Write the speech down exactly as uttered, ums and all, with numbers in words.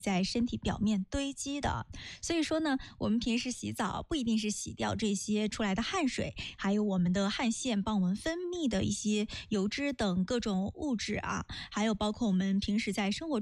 在身体表面堆积的。所以说呢，我们平时洗澡不一定是洗掉这些出来的汗水，还有我们的汗腺帮我们分泌的一些油脂等各种物质啊，还有包括我们平时在生活